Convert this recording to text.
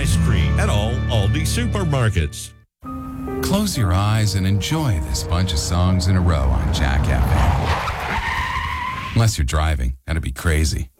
ice cream at all Aldi supermarkets. Close your eyes and enjoy this bunch of songs in a row on Jack FM. Unless you're driving, that'd be crazy.